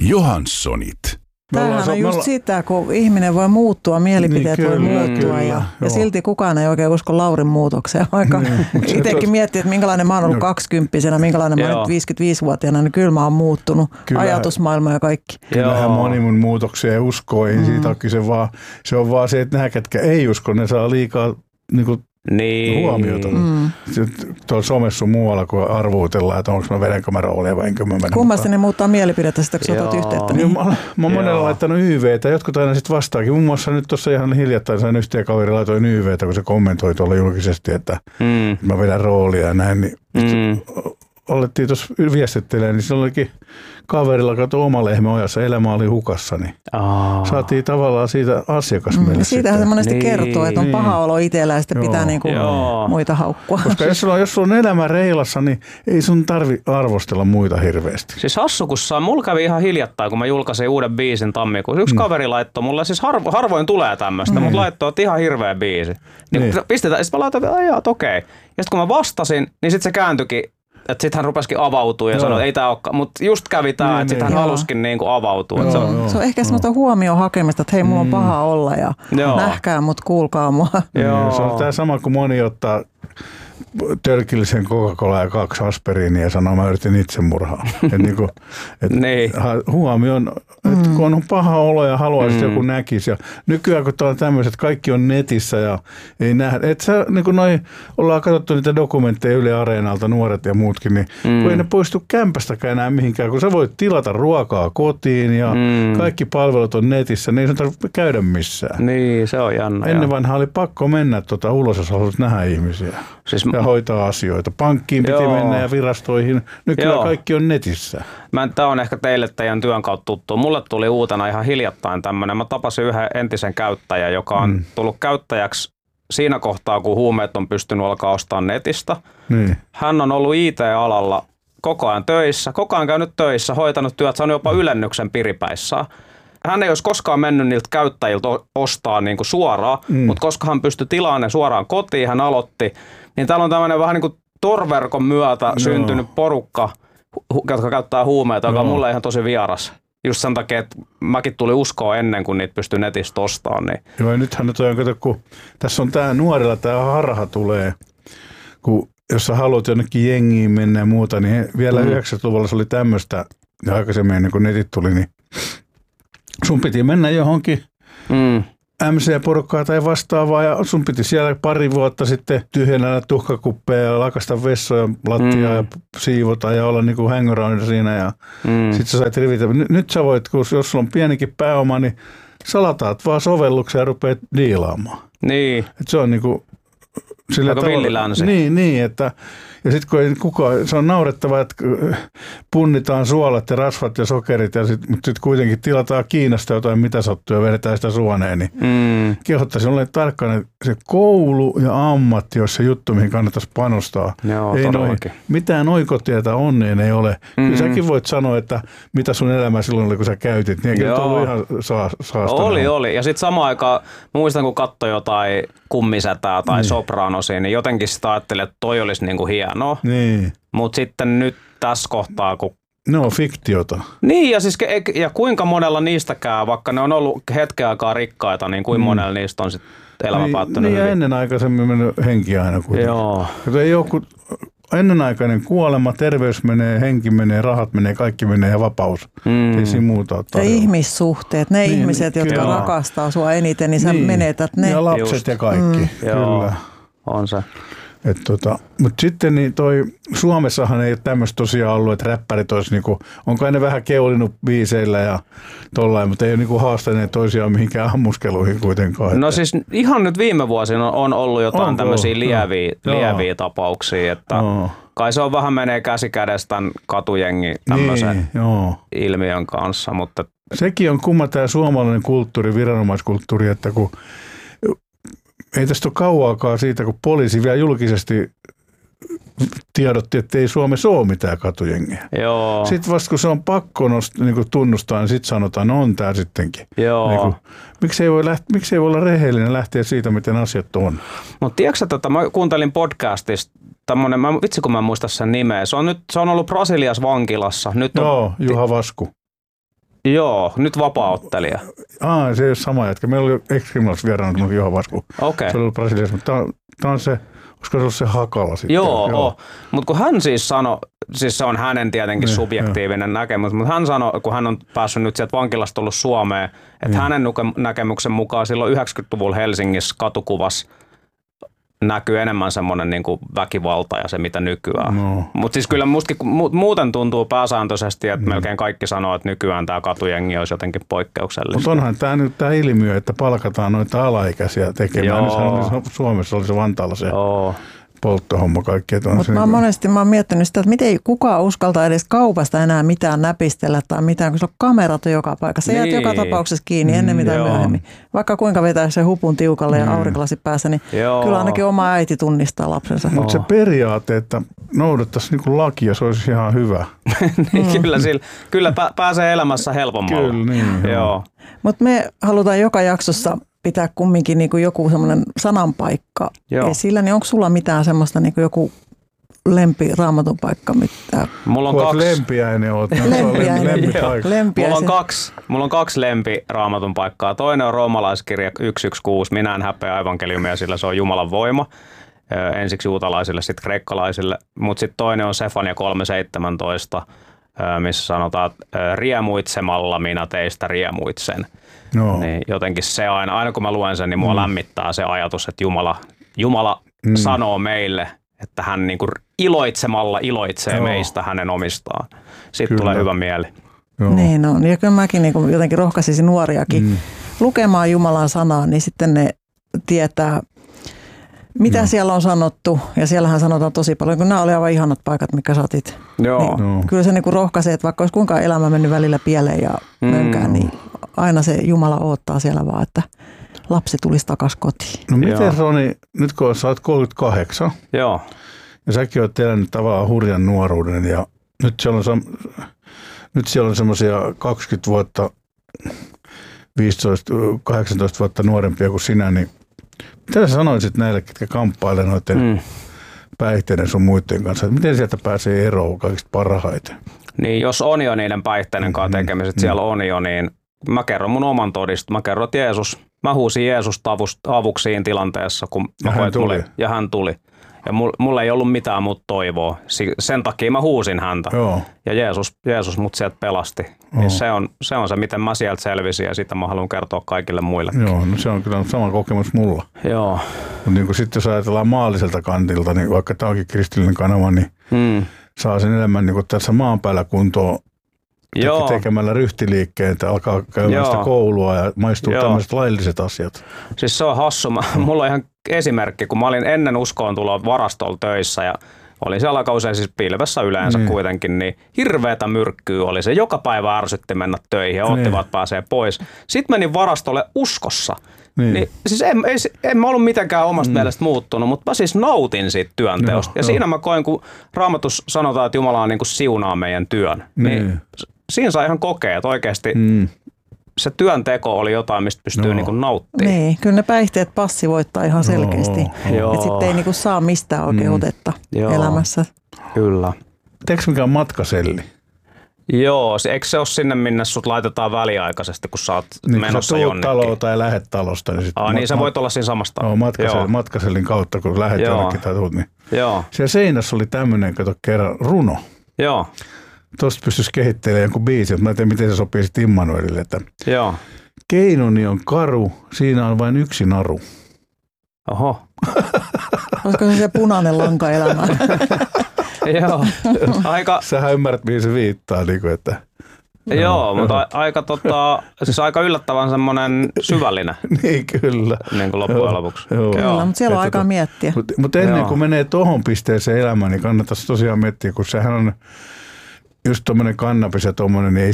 Johanssonit. Tämähän on just sitä, kun ihminen voi muuttua, mielipiteet niin, voi muuttua ja silti kukaan ei oikein usko Laurin muutokseen. Vaikka itsekin miettii, että minkälainen mä oon ollut 20-vuotiaana, minkälainen mä oon nyt 55-vuotiaana, niin kyllä mä oon muuttunut. Ajatusmaailma ja kaikki. Kyllähän moni mun muutoksia ei usko, ei siitä ole kyse, se on vaan se, että nämä, ketkä ei usko, ne saa liikaa huomiota. Tuolla somessa muualla, kun arvuutellaan, että onko mä vedenkö mä roolia vai enkö mä mennä. Kummasti ne muuttaa mielipidettä sitten, kun sä otat yhteyttä? Niin. Mä oon monella laittanut YVtä, jotkut aina sitten vastaakin. Muun muassa nyt tuossa ihan hiljattain sain yhteen kaveri laitoin YVtä, kun se kommentoi tuolla julkisesti, että mä vedän roolia ja näin. Niin alettiin tuossa viestittelemään, niin silloin olikin kaverilla kato oma lehmä ojassa, elämä oli hukassa, niin saatiin tavallaan siitä asiakas meille. Siitähän se monesti kertoo, että on paha olo itsellä ja sitten pitää niinku muita haukkua. Koska jos sulla on elämä reilassa, niin ei sun tarvi arvostella muita hirveästi. Siis hassu, kun mulla kävi ihan hiljattain, kun mä julkaisin uuden biisin tammikuussa. Yksi kaveri laittoi mulle, siis harvoin tulee tämmöistä, mutta laittoi, että ihan hirveä biisi. Niin. Pistetään, sitten mä laitoin, että okei. Ja sitten kun mä vastasin, niin sitten se kääntyikin. Että sitten hän rupesikin avautua ja sanoi, että ei tämä olekaan. Mutta just kävi tämä, että sitten hän halusikin niinku avautua. Se on ehkä semmoista huomioon hakemista, että hei, mulla on paha olla ja nähkää mut, kuulkaa mua. Se on tämä sama kuin moni ottaa tölkillisen Coca-Cola ja 2 aspiriinia ja sanoo, mä yritin itsemurhaa. Huomioon, että kun on paha olo ja haluaisi joku näkisi. Ja nykyään kun on tämmöiset, kaikki on netissä ja ei nähdä. Että sä, niin kuin ollaan katsottu niitä dokumentteja Yle Areenalta, nuoret ja muutkin, niin kun ei ne poistu kämpästäkään enää mihinkään, kun sä voit tilata ruokaa kotiin ja kaikki palvelut on netissä, niin ei sun tarvitse käydä missään. Niin, se on jännä. Ennen vanhaa oli pakko mennä ulos, jos halusit nähdä ihmisiä. Ja hoitaa asioita. Pankkiin piti mennä ja virastoihin. Nykyään kaikki on netissä. Tämä on ehkä teidän työn kautta tuttu. Mulle tuli uutena ihan hiljattain tämmöinen. Mä tapasin yhden entisen käyttäjän, joka on tullut käyttäjäksi siinä kohtaa, kun huumeet on pystynyt alkaa ostamaan netistä. Niin. Hän on ollut IT-alalla koko ajan töissä, koko ajan käynyt töissä, hoitanut työt, saanut jopa ylennyksen piripäissään. Hän ei olisi koskaan mennyt niiltä käyttäjiltä ostaa niinku suoraan, mutta koska hän pystyi tilaamaan ne suoraan kotiin, hän aloitti. Niin täällä on tämmöinen vähän niin kuin torverkon myötä syntynyt porukka, jotka käyttää huumeita, joka on mulle ihan tosi vieras. Just sen takia, että mäkin tuli uskoa ennen kuin niitä pystyi netistä ostamaan. Niin. Joo, ja nythän nyt on, kun tässä on tämä nuorilla tämä harha tulee, kun jos sä haluat jonnekin jengiin mennä ja muuta, niin vielä 90-luvulla se oli tämmöistä, ja aikaisemmin ennen kuin netit tuli, niin sun piti mennä johonkin MC-porukkaa tai vastaavaa ja sun piti siellä pari vuotta sitten tyhjennä tuhkakuppeja ja lakasta vessoja lattiaa ja siivota ja olla niinku hangaround siinä ja sit sä sait rivitä. Nyt sä voit, jos sulla on pienikin pääoma, niin sä lataat vaan sovelluksia ja rupeat diilaamaan. Niin. Et se on niinku sillä aika villilänsi. Niin, että ja sitten kun ei kukaan, se on naurettavaa, että punnitaan suolat ja rasvat ja sokerit, mutta sitten kuitenkin tilataan Kiinasta jotain mitä sattuu ja vedetään sitä suoneen, niin kehottaisin olla tarkkana, että se koulu ja ammatti, jos se juttu, mihin kannattaisi panostaa. Joo, ei mitään oikotietä onneen ei ole. Kyllä säkin voit sanoa, että mitä sun elämä silloin oli, kun sä käytit, niin ei ollut ihan saasta. Oli. Ja sitten samaan aikaan, muistan kun katsoi jotain Kummisetää tai Sopranosia, niin jotenkin sitä ajattelin, että toi olisi niinku hienoa. Niin. Mutta sitten nyt tässä kohtaa, kun no fiktiota. Niin, ja kuinka monella niistäkään, vaikka ne on ollut hetken aikaa rikkaita, niin kuinka monella niistä on sitten elämä päättynyt niin, hyvin. ja ennen aikaisemmin mennyt henki aina kuitenkin. Joo. Ei ole ennenaikainen kuolema, terveys menee, henki menee, rahat menee, kaikki menee ja vapaus. Ei siinä muuta ole tarjolla. Ja ihmissuhteet, ne ihmiset, jotka rakastaa sua eniten, niin sä menetät ne. Ja lapset just. Ja kaikki. Kyllä. On se. Mutta sitten niin Suomessahan ei ole tämmöistä tosiaan ollut, että räppärit olisi niinku, on kai ne vähän keulinut biiseillä ja tollain, mutta ei ole niinku haastaneet toisiaan mihinkään ammuskeluihin kuitenkaan. No siis ihan nyt viime vuosina on ollut jotain tämmöisiä lieviä tapauksia, että kai se on vähän menee käsi kädessä tämän katujengi tämmöisen ilmiön kanssa. Mutta sekin on kumma tämä suomalainen kulttuuri, viranomaiskulttuuri, että kun ei tästä ole kauaakaan siitä, kun poliisi vielä julkisesti tiedotti, että ei Suomessa ole mitään katujengiä. Joo. Sitten vasta kun se on pakko niin tunnustaa, niin sitten sanotaan, no on tämä sittenkin. Joo. Miksi ei voi olla rehellinen lähteä siitä, miten asiat on? Mutta tiedätkö, mä kuuntelin podcastista tämmöinen, vitsi kun mä en muista sen nimeä, se on ollut Brasiliassa vankilassa. Nyt Juha Vasku. Joo, nyt vapaa-ottelija. Se ei ole sama jätkä. Meillä oli Extremals vieraana Juha Vasku. Okay. Se oli Brasiliassa, mutta tämä on se, olisiko se ollut se Hakala sitten? Joo. Mutta kun hän siis sanoi, siis se on hänen tietenkin subjektiivinen näkemys, mutta hän sanoi, kun hän on päässyt nyt sieltä vankilasta tullut Suomeen, että hänen näkemyksen mukaan silloin 90-luvulla Helsingissä katukuvassa näkyy enemmän semmoinen niin kuin väkivalta ja se mitä nykyään. No. Mutta siis kyllä muuten tuntuu pääsääntöisesti, että melkein kaikki sanoo, että nykyään tämä katujengi olisi jotenkin poikkeuksellista. Mutta onhan tämä nyt tämä ilmiö, että palkataan noita alaikäisiä tekemään. Suomessa oli se Vantaalla se polttohomma kaikki. Mutta mä oon miettinyt sitä, että miten kukaan uskaltaa edes kaupasta enää mitään näpistellä tai mitään, kun se on kamerat joka paikassa. Sä jäät joka tapauksessa kiinni ennen mitä myöhemmin. Vaikka kuinka vetää se hupun tiukalle ja aurinkolasi päässä, niin kyllä ainakin oma äiti tunnistaa lapsensa. Mutta se periaate, että noudattaisi niinku lakia, se olisi ihan hyvä. Kyllä pääsee elämässä helpommalla. Kyllä, niin. Joo. Mutta me halutaan joka jaksossa pitää kumminkin niin kuin joku semmoinen sananpaikka esillä, niin onko sulla mitään semmoista niin kuin joku lempi-raamatun paikka? Mulla on kaksi. Lempiäinen oot. Mulla on kaksi lempi-raamatun paikkaa. Toinen on roomalaiskirja 1:16, minä en häpeä evankeliumia, sillä se on Jumalan voima. Ensiksi juutalaisille, sitten kreikkalaisille. Mutta sitten toinen on Sefania 3:17, missä sanotaan, että riemuitsemalla minä teistä riemuitsen. No. Niin jotenkin se aina kun mä luen sen, niin mua lämmittää se ajatus, että Jumala sanoo meille, että hän niinku iloitsemalla iloitsee meistä hänen omistaan. Sitten tulee hyvä mieli. Joo. Niin on. Ja kyllä mäkin niinku jotenkin rohkaisisin nuoriakin lukemaan Jumalan sanaa, niin sitten ne tietää, mitä siellä on sanottu. Ja siellähän sanotaan tosi paljon, kun nämä oli aivan ihanat paikat, mitkä saatit. Niin kyllä se niinku rohkaisee, että vaikka olisi kuinka elämä mennyt välillä pieleen ja mönkään, niin aina se Jumala odottaa siellä vaan, että lapsi tulisi takaisin kotiin. No miten Roni, nyt kun sä oot 38 ja säkin oot elänyt tavallaan hurjan nuoruuden ja nyt siellä on semmoisia 20 vuotta, 15, 18 vuotta nuorempia kuin sinä, niin mitä sä sanoisit näille, ketkä kamppailee noiden päihteiden sun muiden kanssa, että miten sieltä pääsee eroon kaikista parhaiten? Niin jos on jo niiden päihteiden kanssa tekemiset, siellä on jo, niin mä kerron mun oman todistuksen. Mä kerron, että mä huusin Jeesusta avuksi siinä tilanteessa, kun hän tuli. Ja mulla ei ollut mitään muuta toivoa. Sen takia mä huusin häntä. Joo. Ja Jeesus mut sieltä pelasti. Niin se on se, miten mä sieltä selvisin ja sitä mä haluan kertoa kaikille muille. Joo, no se on kyllä sama kokemus mulla. Joo. Mutta niin sitten jos ajatellaan maalliselta kantilta, niin vaikka tämä onkin kristillinen kanava, niin saa sen elämän niin tässä maan päällä kuntoon tekemällä ryhtiliikkeitä, alkaa käymään sitä koulua ja maistuu tämmöiset lailliset asiat. Siis se on hassu. Mulla on ihan esimerkki, kun mä olin ennen uskoon tuloa varastolla töissä ja olin siellä aika usein siis pilvessä yleensä kuitenkin, niin hirveätä myrkkyä oli se. Joka päivä ärsytti mennä töihin ja ottivat että pääsee pois. Sitten menin varastolle uskossa. Niin siis en mä ollut mitenkään omasta mielestä muuttunut, mutta mä siis nautin siitä työnteosta. Ja siinä mä koen, kun Raamatus sanotaan, että Jumala on niin kuin siunaa meidän työn. Niin siinä saa ihan kokea, että oikeasti se työnteko oli jotain, mistä pystyy niin kuin nauttimaan. Niin, kyllä ne päihteet passivoittaa ihan selkeästi. Että sitten ei niin kuin saa mistään oikein otetta elämässä. Kyllä. Teekö mikään matkaselli? Joo, eikö se ole sinne, minne sut laitetaan väliaikaisesti, kun sä oot menossa jonnekin? Taloa tai lähet talosta. Niin sä voit olla siinä samasta. Matkasellin kautta, kun lähet jonnekin tai tuut. Niin. Siellä seinässä oli tämmöinen, kato kerran, runo. Joo. Tuosta pystyisi kehittelemään jonkun biisin, mutta mä en tiedä, miten se sopii sitten Immanuelille. Keinoni on karu, siinä on vain yksi naru. Oho. Olisiko se punainen lanka elämään? Joo. Sähän ymmärrät, mihin se viittaa. Niin kuin, että... Joo, mutta aika yllättävän semmoinen syvällinen. Niin kyllä. Niin kuin loppujen lopuksi. Kyllä, mutta siellä on aikaa miettiä. Mutta ennen kuin menee tuohon pisteeseen elämään, niin kannattaisi tosiaan miettiä, kun sehän on just tuommoinen kannabis ja tuommoinen, niin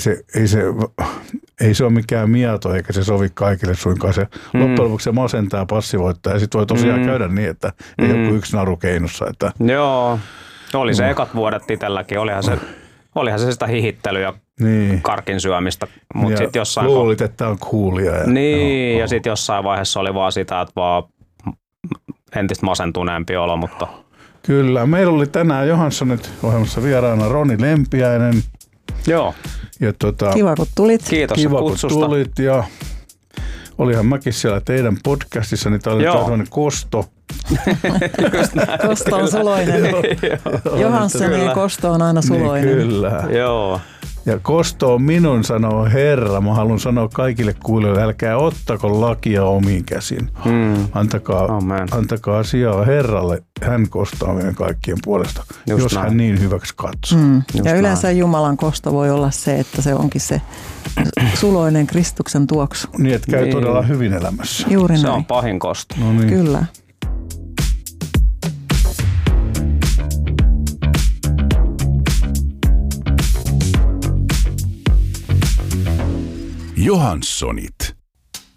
ei se ole mikään mieto, eikä se sovi kaikille suinkaan. Se loppujen lopuksi se masentaa ja passivoittaa ja sitten voi tosiaan käydä niin, että ei joku yksi naru keinossa. Että... Joo, oli se ekat vuodet itselläkin, olihan se sitä hihittelyä ja karkin syömistä. Mut sit jossain luulit, että on coolia. Ja sitten jossain vaiheessa oli vaan sitä, että vaan entistä masentuneempi olo, mutta... Kyllä. Meillä oli tänään Johanssonit ohjelmassa vieraana Roni Lempiäinen. Joo. Ja Kiva, kun tulit. Kiitos kiva, kutsusta. kun tulit ja olihan mäkin siellä teidän podcastissa, niin tämä oli tämmöinen kosto. Kosto on suloinen. Johanssonin kosto on aina suloinen. Niin, kyllä. Joo. Ja kosto on minun, sanoo Herra. Mä haluan sanoa kaikille kuulijoille, älkää ottako lakia omiin käsin. Antakaa asiaa Herralle. Hän kostaa meidän kaikkien puolesta, Just jos näin. hän niin hyväksi katsoo. Ja yleensä Jumalan kosto voi olla se, että se onkin se suloinen Kristuksen tuoksu. Niin, että käy todella hyvin elämässä. Juuri Se näin. on pahin kosto. No niin. Kyllä. Johanssonit.